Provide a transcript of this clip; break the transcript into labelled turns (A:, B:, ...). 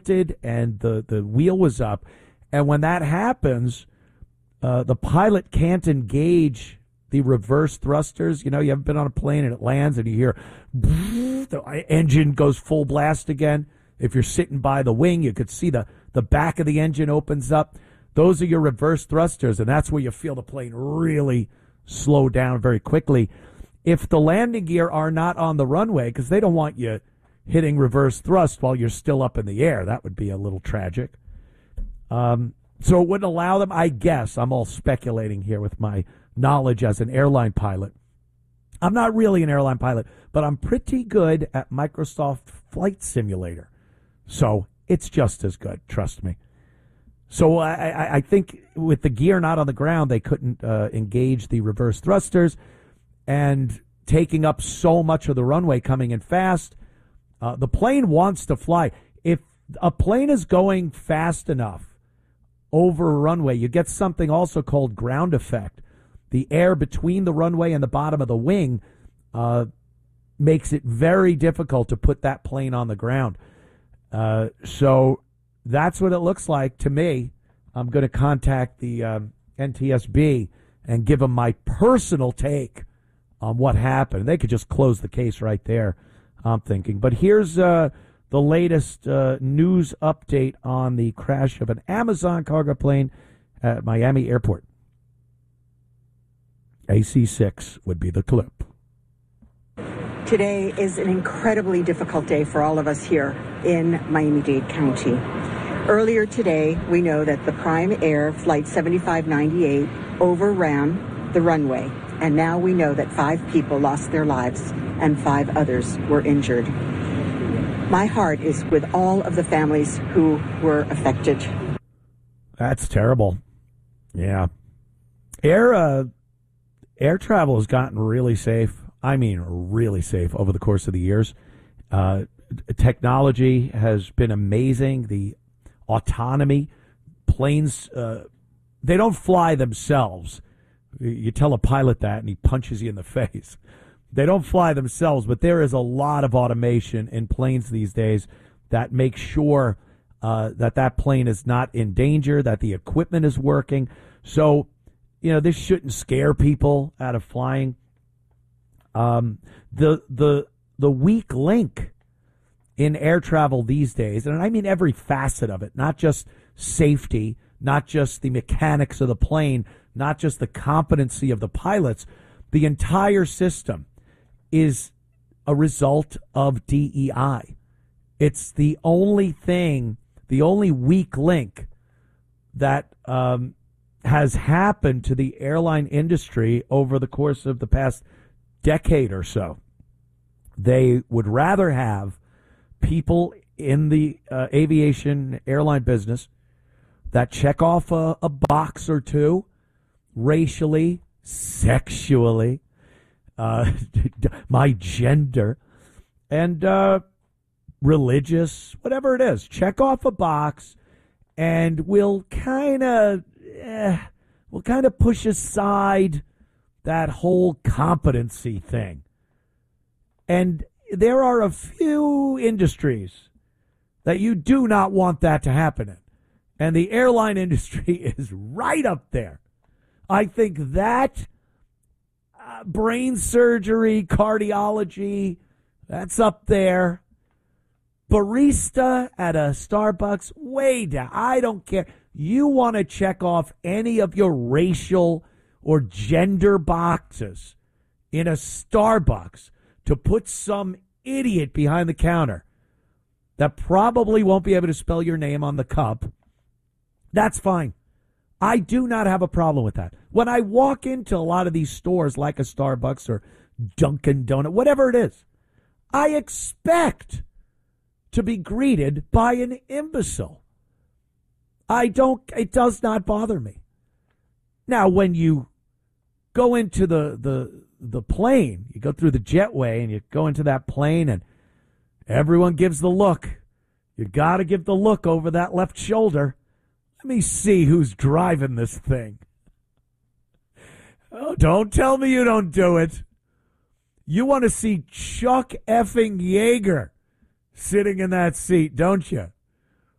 A: and the wheel was up. And when that happens, the pilot can't engage the reverse thrusters. You haven't been on a plane and it lands and you hear the engine goes full blast again. If you're sitting by the wing, you could see the back of the engine opens up. Those are your reverse thrusters, and that's where you feel the plane really slow down very quickly. If the landing gear are not on the runway, because they don't want you hitting reverse thrust while you're still up in the air, that would be a little tragic. So it wouldn't allow them, I guess. I'm all speculating here with my knowledge as an airline pilot. I'm not really an airline pilot, but I'm pretty good at Microsoft Flight Simulator. So it's just as good, trust me. So I think with the gear not on the ground, they couldn't engage the reverse thrusters, and taking up so much of the runway coming in fast. The plane wants to fly. If a plane is going fast enough over a runway, you get something also called ground effect. The air between the runway and the bottom of the wing makes it very difficult to put that plane on the ground. So that's what it looks like to me. I'm going to contact the NTSB and give them my personal take on what happened. They could just close the case right there, I'm thinking. But here's the latest news update on the crash of an Amazon cargo plane at Miami Airport. AC6 would be the clip.
B: Today is an incredibly difficult day for all of us here in Miami-Dade County. Earlier today, we know that the Prime Air Flight 7598 overran the runway, and now we know that 5 people lost their lives and 5 others were injured. My heart is with all of the families who were affected.
A: That's terrible. Yeah. Air travel has gotten really safe. I mean, really safe over the course of the years. Technology has been amazing. The autonomy, planes, they don't fly themselves. You tell a pilot that and he punches you in the face. They don't fly themselves, but there is a lot of automation in planes these days that makes sure that plane is not in danger, that the equipment is working. So, this shouldn't scare people out of flying. The weak link in air travel these days, and I mean every facet of it, not just safety, not just the mechanics of the plane, not just the competency of the pilots, the entire system is a result of DEI. It's the only thing, the only weak link that has happened to the airline industry over the course of the past decade or so. They would rather have people in the aviation airline business that check off a box or two, racially, sexually, my gender, and religious, whatever it is. Check off a box, and we'll kind of push aside that whole competency thing. And there are a few industries that you do not want that to happen in. And the airline industry is right up there. I think that brain surgery, cardiology, that's up there. Barista at a Starbucks, way down. I don't care. You want to check off any of your racial or gender boxes in a Starbucks to put some idiot behind the counter that probably won't be able to spell your name on the cup. That's fine. I do not have a problem with that. When I walk into a lot of these stores like a Starbucks or Dunkin' Donut, whatever it is, I expect to be greeted by an imbecile. It does not bother me. Now, when you go into the plane, you go through the jetway and you go into that plane and everyone gives the look. You got to give the look over that left shoulder. Let me see who's driving this thing. Oh, don't tell me you don't do it. You want to see Chuck effing Yeager sitting in that seat, don't you?